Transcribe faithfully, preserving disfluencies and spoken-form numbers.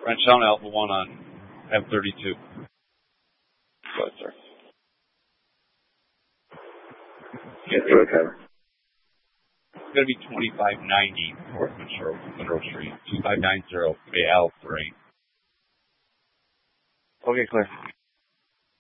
French Sound Alpha one on M thirty-two. Go ahead, sir. Yes, sir. It's going to be twenty-five ninety North Monroe, Monroe Street, two five nine zero, Bay Al three. Okay, clear.